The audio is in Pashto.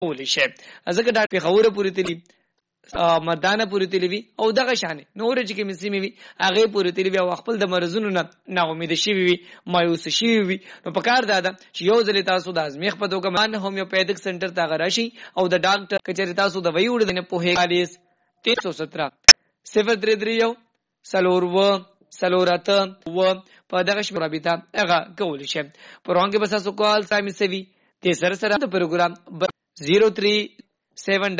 ولې شي ځکه دا پیښور پوری تلی مردانه پوری تلی وی او دغه شان نور چې کې مسیمه وی هغه پوری تلی بیا خپل د مرزونو نه امید شي وی مایوس شي وی نو په کار دادا چې یو ځل تاسو د ازمیخ په توګه مان هومیوپیتھک سنټر ته غراشي او د ډاکټر کچری تاسو د وی وړ نه په هیڅ 317 033 سلورو سلورات و په دغه شمه رابطه هغه کول شي پرونګه بس تاسو کال سامي سوي ته سره د پروګرام 037